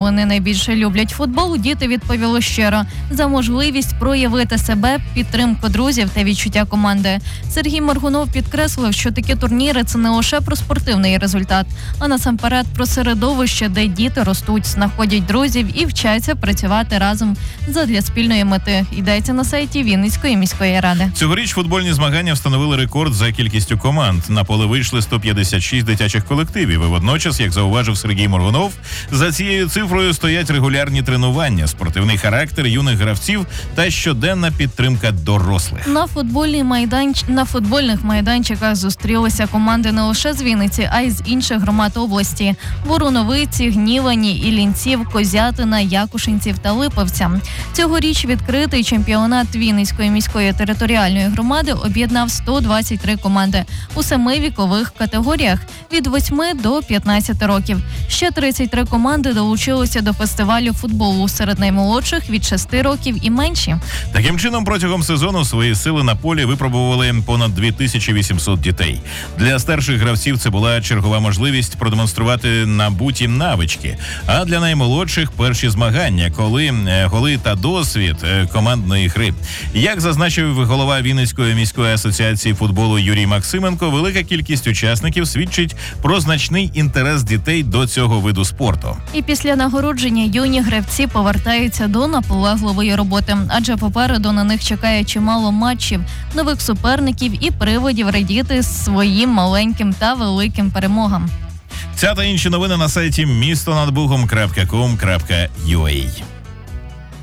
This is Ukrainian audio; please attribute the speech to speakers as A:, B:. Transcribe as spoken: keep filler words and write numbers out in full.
A: вони найбільше люблять футбол, діти відповіли щиро за можливість проявити себе, підтримку друзів та відчуття команди. Сергій Моргунов підкреслив, що такі турніри – це не лише про спортивний результат, а насамперед про середовище, де діти ростуть, знаходять друзів і вчаться працювати разом задля спільної мети. Йдеться на сайті Вінницької міської ради.
B: Цьогоріч футбольні змагання встановили рекорд за кількістю команд. На поле вийшли сто п'ятдесят шість дитячих колективів. І водночас, як зауважив Сергій Моргунов, за цією цифрою стоять регулярні тренування, спортивний характер юних гравців та щоденна підтримка дорослих.
A: На футбольний майданч... на футбольних майданчиках зустрілися команди не лише з Вінниці, а й з інших громад області: Вороновиці, Гнівані, Іллінців, Козятина, Якушинців та Липовця. Цьогоріч відкритий чемпіонат Вінницької міської територіальної громади об'єднав сто двадцять три команди у семи вікових категоріях від восьми до п'ятнадцяти років. Ще тридцять три команди долучилися до фестивалю футболу серед наймолодших від шести років і менші.
B: Таким чином, протягом сезону свої сили на полі випробували понад дві тисячі вісімсот дітей. Для старших гравців це була чергова можливість продемонструвати набуті навички, а для наймолодших – перші змагання, коли голи та досвід командної гри. Як зазначив голова Вінницької міської асоціації футболу Юрій Максименко, велика кількість учасників свідчить про значний інтерес дітей до цього виду спорту.
A: І після нагородження юні гравці повертаються до наполегливої роботи, адже попереду на них чекає чимало матчів, нових суперників і приводів радіти своїм маленьким та великим перемогам.
B: Ця та інші новини на сайті місто над бугом крапка ком крапка ю а.